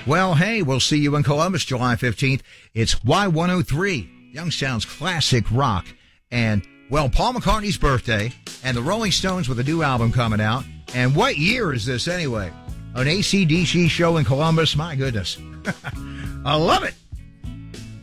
Well, hey, we'll see you in Columbus July 15th. It's Y103, Youngstown's classic rock. And, well, Paul McCartney's birthday and the Rolling Stones with a new album coming out. And what year is this anyway? An AC/DC show in Columbus? My goodness. I love it.